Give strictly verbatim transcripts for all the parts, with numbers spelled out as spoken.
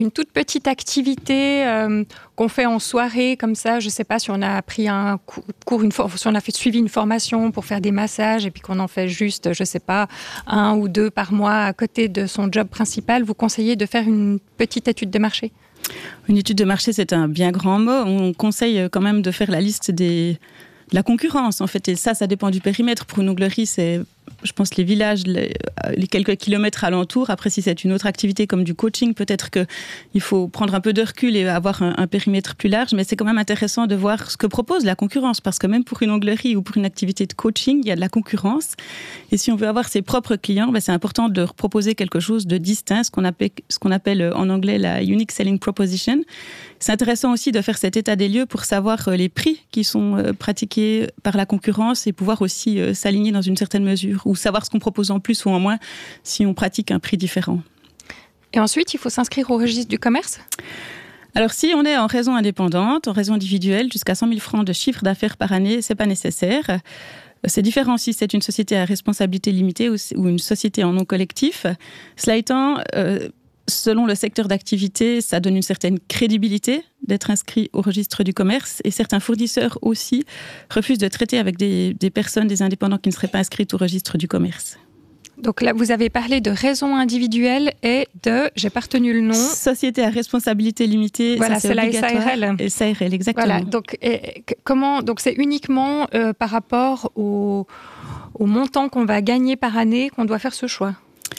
une toute petite activité euh, qu'on fait en soirée, comme ça, je ne sais pas si on a pris un cours, une for- si on a fait, suivi une formation pour faire des massages et puis qu'on en fait juste, je ne sais pas, un ou deux par mois à côté de son job principal, vous conseillez de faire une petite étude de marché ? Une étude de marché, c'est un bien grand mot. On conseille quand même de faire la liste des, de la concurrence, en fait. Et ça, ça dépend du périmètre. Pour une onglerie, c'est, je pense, les villages, les, les quelques kilomètres alentours. Après, si c'est une autre activité comme du coaching, peut-être qu'il faut prendre un peu de recul et avoir un, un périmètre plus large. Mais c'est quand même intéressant de voir ce que propose la concurrence. Parce que même pour une onglerie ou pour une activité de coaching, il y a de la concurrence. Et si on veut avoir ses propres clients, ben c'est important de leur proposer quelque chose de distinct, ce qu'on appelle, ce qu'on appelle en anglais la Unique Selling Proposition. C'est intéressant aussi de faire cet état des lieux pour savoir les prix qui sont pratiqués par la concurrence et pouvoir aussi s'aligner dans une certaine mesure ou savoir ce qu'on propose en plus ou en moins si on pratique un prix différent. Et ensuite, il faut s'inscrire au registre du commerce ? Alors, si on est en raison indépendante, en raison individuelle, jusqu'à cent mille francs de chiffre d'affaires par année, c'est pas nécessaire. C'est différent si c'est une société à responsabilité limitée ou une société en nom collectif. Cela étant, euh, selon le secteur d'activité, ça donne une certaine crédibilité d'être inscrit au registre du commerce et certains fournisseurs aussi refusent de traiter avec des, des personnes, des indépendants qui ne seraient pas inscrites au registre du commerce. Donc là, vous avez parlé de raison individuelle et de, j'ai pas retenu le nom. Société à responsabilité limitée. Voilà, ça, c'est, c'est la obligatoire. S A R L. S A R L, exactement. Voilà, donc, et, comment, donc c'est uniquement euh, par rapport au, au montant qu'on va gagner par année qu'on doit faire ce choix.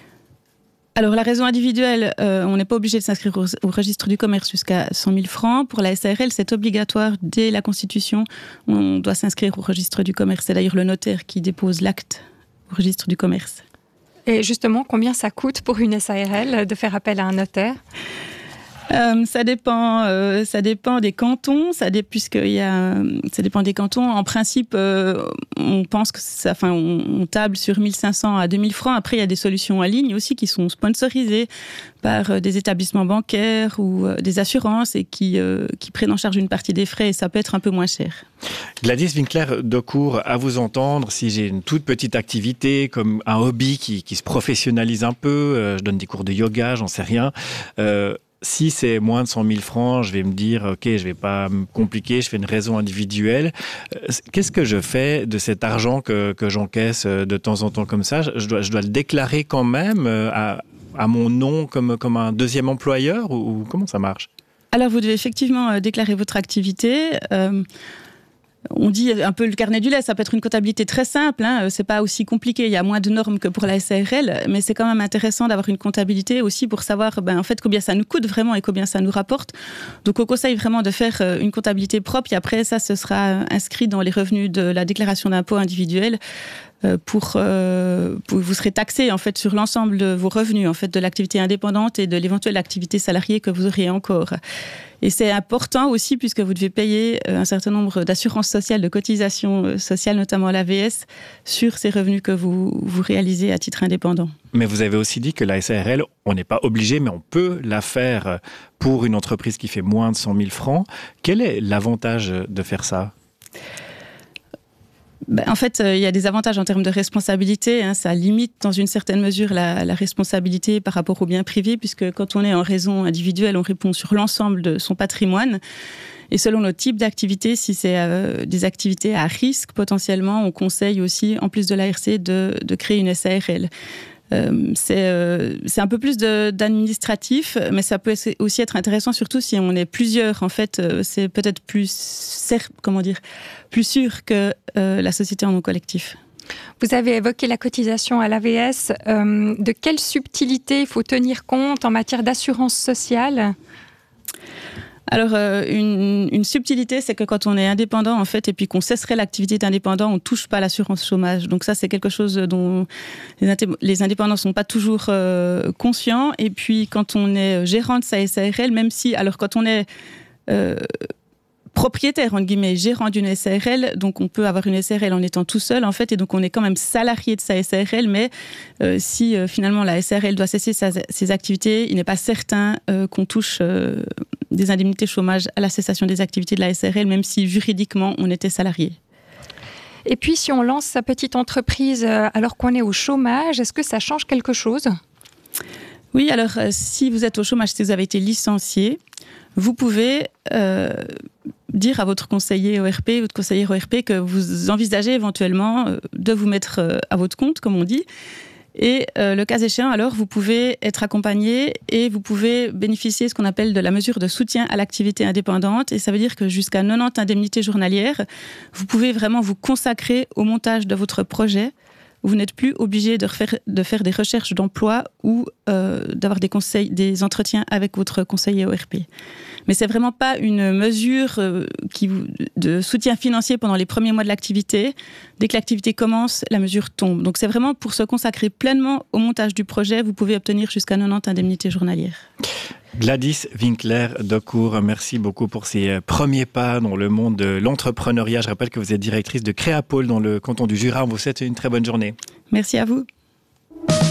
Alors, la raison individuelle, euh, on n'est pas obligé de s'inscrire au, au registre du commerce jusqu'à cent mille francs. Pour la S A R L, c'est obligatoire dès la Constitution. On doit s'inscrire au registre du commerce. C'est d'ailleurs le notaire qui dépose l'acte au registre du commerce. Et justement, combien ça coûte pour une S A R L de faire appel à un notaire ? Euh, ça dépend, euh, ça dépend des cantons, ça, dé, puisqu'il y a, ça dépend des cantons. En principe, euh, on pense que ça, enfin, on, on table sur mille cinq cents à deux mille francs. Après, il y a des solutions en ligne aussi qui sont sponsorisées par euh, des établissements bancaires ou euh, des assurances et qui, euh, qui prennent en charge une partie des frais et ça peut être un peu moins cher. Gladys Winkler-Decourt, à vous entendre, si j'ai une toute petite activité comme un hobby qui, qui se professionnalise un peu, euh, je donne des cours de yoga, j'en sais rien. Euh, Si c'est moins de cent mille francs, je vais me dire, ok, je vais pas me compliquer, je fais une raison individuelle. Qu'est-ce que je fais de cet argent que, que j'encaisse de temps en temps comme ça ? Je dois, je dois le déclarer quand même à, à mon nom comme, comme un deuxième employeur ou, ou comment ça marche ? Alors, vous devez effectivement déclarer votre activité. Euh, On dit un peu le carnet du lait, ça peut être une comptabilité très simple, hein, c'est pas aussi compliqué, il y a moins de normes que pour la S A R L, mais c'est quand même intéressant d'avoir une comptabilité aussi pour savoir ben, en fait, combien ça nous coûte vraiment et combien ça nous rapporte. Donc on conseille vraiment de faire une comptabilité propre et après ça, ce sera inscrit dans les revenus de la déclaration d'impôt individuelle. Pour, euh, pour vous serez taxé en fait sur l'ensemble de vos revenus en fait de l'activité indépendante et de l'éventuelle activité salariée que vous auriez encore. Et c'est important aussi puisque vous devez payer un certain nombre d'assurances sociales, de cotisations sociales, notamment l'A V S, sur ces revenus que vous, vous réalisez à titre indépendant. Mais vous avez aussi dit que la S A R L, on n'est pas obligé, mais on peut la faire pour une entreprise qui fait moins de cent mille francs. Quel est l'avantage de faire ça ? Ben, en fait, euh, il y a des avantages en termes de responsabilité. Hein, ça limite dans une certaine mesure la, la responsabilité par rapport aux biens privés, puisque quand on est en raison individuelle, on répond sur l'ensemble de son patrimoine. Et selon notre type d'activité, si c'est euh, des activités à risque, potentiellement, on conseille aussi, en plus de l'A R C, de, de créer une S A R L. Euh, c'est, euh, c'est un peu plus de, d'administratif, mais ça peut aussi être intéressant, surtout si on est plusieurs. En fait, euh, c'est peut-être plus, cer- comment dire, plus sûr que euh, la société en nom collectif. Vous avez évoqué la cotisation à l'A V S. Euh, de quelle subtilité il faut tenir compte en matière d'assurance sociale ? Alors, euh, une, une subtilité, c'est que quand on est indépendant, en fait, et puis qu'on cesserait l'activité d'indépendant, on ne touche pas l'assurance chômage. Donc ça, c'est quelque chose dont les, indép- les indépendants ne sont pas toujours euh, conscients. Et puis, quand on est gérant de sa S A R L, même si, alors quand on est euh, propriétaire, entre guillemets, gérant d'une S A R L, donc on peut avoir une S A R L en étant tout seul, en fait, et donc on est quand même salarié de sa S A R L, mais euh, si euh, finalement la S A R L doit cesser sa, ses activités, il n'est pas certain euh, qu'on touche euh, des indemnités chômage à la cessation des activités de la S A R L, même si juridiquement on était salarié. Et puis si on lance sa petite entreprise alors qu'on est au chômage, est-ce que ça change quelque chose ? Oui, alors euh, si vous êtes au chômage, si vous avez été licencié, vous pouvez euh, dire à votre conseiller O R P, votre conseillère O R P, que vous envisagez éventuellement euh, de vous mettre euh, à votre compte, comme on dit. Et euh, le cas échéant, alors, vous pouvez être accompagné et vous pouvez bénéficier de ce qu'on appelle de la mesure de soutien à l'activité indépendante. Et ça veut dire que jusqu'à quatre-vingt-dix indemnités journalières, vous pouvez vraiment vous consacrer au montage de votre projet. Vous n'êtes plus obligé de, refaire, de faire des recherches d'emploi ou euh, d'avoir des conseils, des entretiens avec votre conseiller O R P. Mais c'est vraiment pas une mesure euh, qui, de soutien financier pendant les premiers mois de l'activité. Dès que l'activité commence, la mesure tombe. Donc c'est vraiment pour se consacrer pleinement au montage du projet. Vous pouvez obtenir jusqu'à quatre-vingt-dix indemnités journalières. Gladys Winkler-Decour, merci beaucoup pour ces premiers pas dans le monde de l'entrepreneuriat. Je rappelle que vous êtes directrice de Créapôle dans le canton du Jura. On vous souhaite une très bonne journée. Merci à vous.